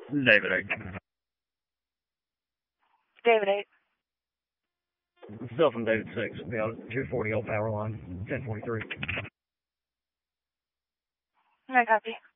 David 8. David 8. Still from David 6. Be on 240 old power line, 1043. I copy.